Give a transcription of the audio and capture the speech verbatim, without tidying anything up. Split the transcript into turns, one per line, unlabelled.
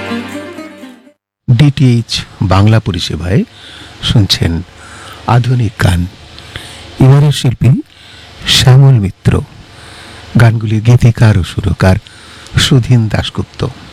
DTH Bangla পরিষেবায় শুনছেন আধুনিক গান। এবারের শিল্পী শ্যামল মিত্র, গানগুলির গীতিকার ও সুরকার সুধীন দাশগুপ্ত।